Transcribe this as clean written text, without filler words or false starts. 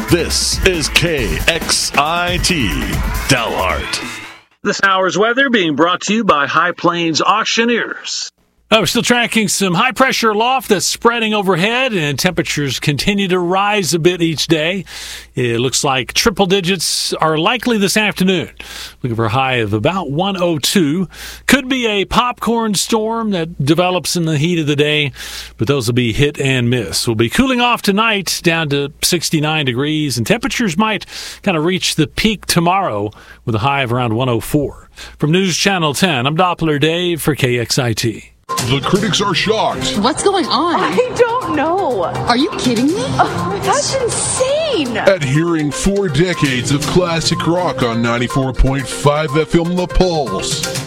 This is KXIT Dalhart. This hour's weather being brought to you by High Plains Auctioneers. We're still tracking some high-pressure loft that's spreading overhead, and temperatures continue to rise a bit each day. It looks like triple digits are likely this afternoon. Looking for a high of about 102. Could be a popcorn storm that develops in the heat of the day, but those will be hit and miss. We'll be cooling off tonight down to 69 degrees, and temperatures might kind of reach the peak tomorrow with a high of around 104. From News Channel 10, I'm Doppler Dave for KXIT. The critics are shocked. What's going on? I don't know. Are you kidding me? That's insane. At hearing 4 decades of classic rock on 94.5 FM The Pulse.